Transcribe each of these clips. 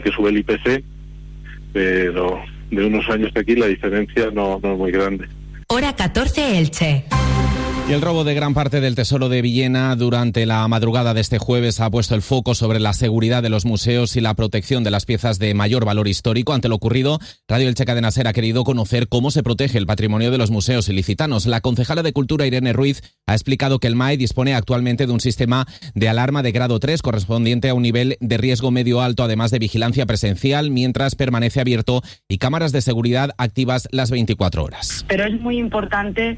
que sube el IPC, pero de unos años de aquí la diferencia no es muy grande. Hora 14 Elche. Y el robo de gran parte del tesoro de Villena durante la madrugada de este jueves ha puesto el foco sobre la seguridad de los museos y la protección de las piezas de mayor valor histórico. Ante lo ocurrido, Radio Elche Cadena Ser ha querido conocer cómo se protege el patrimonio de los museos ilicitanos. La concejala de Cultura, Irene Ruiz, ha explicado que el MAE dispone actualmente de un sistema de alarma de grado 3 correspondiente a un nivel de riesgo medio-alto, además de vigilancia presencial, mientras permanece abierto, y cámaras de seguridad activas las 24 horas. Pero es muy importante,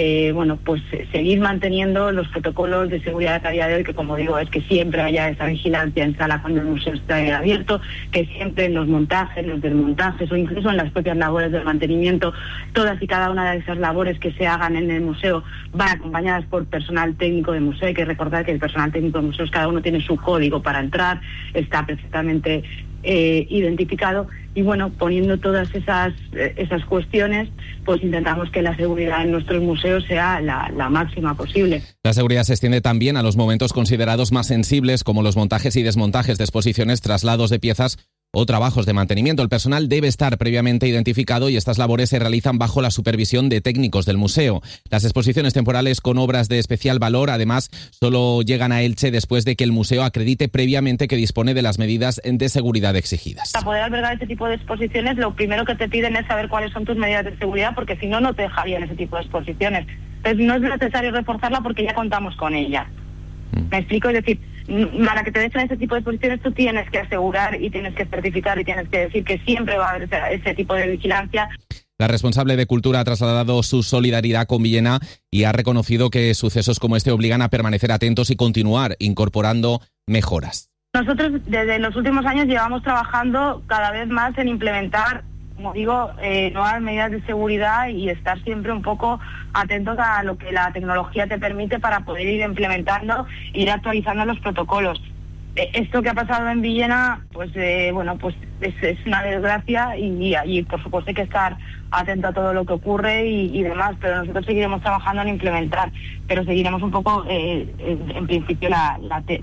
seguir manteniendo los protocolos de seguridad a día de hoy, que como digo, es que siempre haya esa vigilancia en sala cuando el museo está abierto, que siempre en los montajes, los desmontajes o incluso en las propias labores de mantenimiento, todas y cada una de esas labores que se hagan en el museo van acompañadas por personal técnico de museo. Hay que recordar que el personal técnico de museos, cada uno tiene su código para entrar, está perfectamente identificado, y bueno, poniendo todas esas cuestiones, pues intentamos que la seguridad en nuestros museos sea la máxima posible. La seguridad se extiende también a los momentos considerados más sensibles, como los montajes y desmontajes de exposiciones, traslados de piezas o trabajos de mantenimiento. El personal debe estar previamente identificado y estas labores se realizan bajo la supervisión de técnicos del museo. Las exposiciones temporales con obras de especial valor, además, solo llegan a Elche después de que el museo acredite previamente que dispone de las medidas de seguridad exigidas. Para poder albergar este tipo de exposiciones, lo primero que te piden es saber cuáles son tus medidas de seguridad, porque si no, no te dejarían ese tipo de exposiciones. Entonces no es necesario reforzarla porque ya contamos con ella. ¿Me explico? Es decir, para que te dejen ese tipo de exposiciones tú tienes que asegurar y tienes que certificar y tienes que decir que siempre va a haber ese tipo de vigilancia. La responsable de Cultura ha trasladado su solidaridad con Villena y ha reconocido que sucesos como este obligan a permanecer atentos y continuar incorporando mejoras. Nosotros desde los últimos años llevamos trabajando cada vez más en implementar, como digo, nuevas medidas de seguridad y estar siempre un poco atentos a lo que la tecnología te permite para poder ir implementando, ir actualizando los protocolos. Esto que ha pasado en Villena, es una desgracia y por supuesto hay que estar atento a todo lo que ocurre y demás, pero nosotros seguiremos trabajando en implementar, pero seguiremos un poco, en principio, la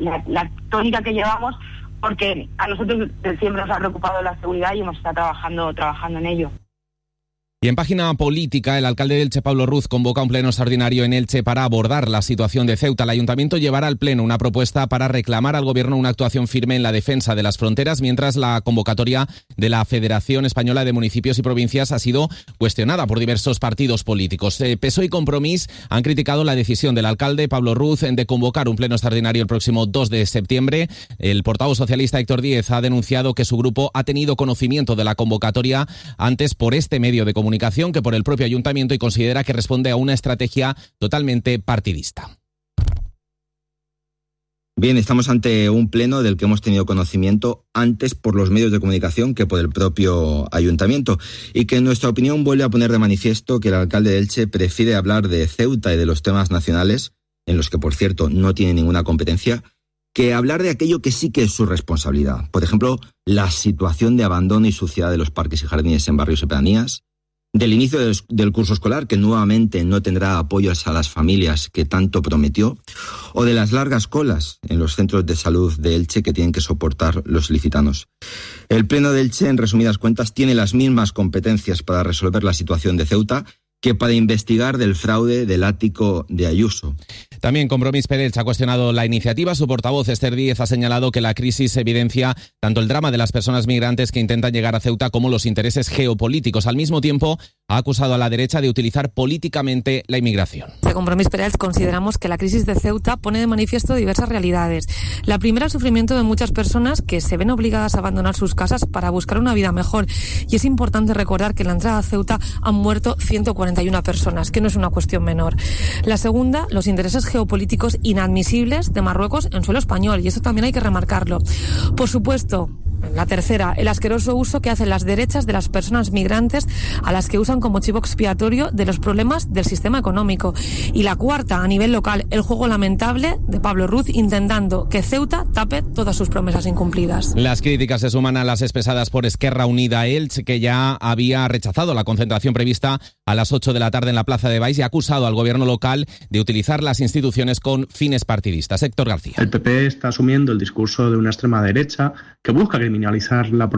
tónica que llevamos, porque a nosotros siempre nos ha preocupado la seguridad y hemos estado trabajando en ello. Y en página política, el alcalde de Elche, Pablo Ruz, convoca un pleno extraordinario en Elche para abordar la situación de Ceuta. El ayuntamiento llevará al pleno una propuesta para reclamar al gobierno una actuación firme en la defensa de las fronteras, mientras la convocatoria de la Federación Española de Municipios y Provincias ha sido cuestionada por diversos partidos políticos. PSOE y Compromís han criticado la decisión del alcalde Pablo Ruz de convocar un pleno extraordinario el próximo 2 de septiembre. El portavoz socialista Héctor Díez ha denunciado que su grupo ha tenido conocimiento de la convocatoria antes por este medio de comunicación que por el propio ayuntamiento y considera que responde a una estrategia totalmente partidista. Bien, estamos ante un pleno del que hemos tenido conocimiento antes por los medios de comunicación que por el propio ayuntamiento y que en nuestra opinión vuelve a poner de manifiesto que el alcalde de Elche prefiere hablar de Ceuta y de los temas nacionales, en los que por cierto no tiene ninguna competencia, que hablar de aquello que sí que es su responsabilidad. Por ejemplo, la situación de abandono y suciedad de los parques y jardines en barrios y pedanías, del inicio del curso escolar, que nuevamente no tendrá apoyos a las familias que tanto prometió, o de las largas colas en los centros de salud de Elche que tienen que soportar los ilicitanos. El Pleno de Elche, en resumidas cuentas, tiene las mismas competencias para resolver la situación de Ceuta que para investigar del fraude del ático de Ayuso. También Compromís Pérez ha cuestionado la iniciativa. Su portavoz, Esther Díez, ha señalado que la crisis evidencia tanto el drama de las personas migrantes que intentan llegar a Ceuta como los intereses geopolíticos. Al mismo tiempo, ha acusado a la derecha de utilizar políticamente la inmigración. De Compromís Pérez consideramos que la crisis de Ceuta pone de manifiesto diversas realidades. La primera, el sufrimiento de muchas personas que se ven obligadas a abandonar sus casas para buscar una vida mejor. Y es importante recordar que en la entrada a Ceuta han muerto 141 personas, que no es una cuestión menor. La segunda, los intereses geopolíticos inadmisibles de Marruecos en suelo español, y eso también hay que remarcarlo. Por supuesto, la tercera, el asqueroso uso que hacen las derechas de las personas migrantes a las que usan como chivo expiatorio de los problemas del sistema económico. Y la cuarta, a nivel local, el juego lamentable de Pablo Ruz intentando que Ceuta tape todas sus promesas incumplidas. Las críticas se suman a las expresadas por Esquerra Unida Elche, que ya había rechazado la concentración prevista a las 8 de la tarde en la Plaza de Baix y ha acusado al gobierno local de utilizar las instituciones con fines partidistas. Héctor García. El PP está asumiendo el discurso de una extrema derecha que busca criminalizar la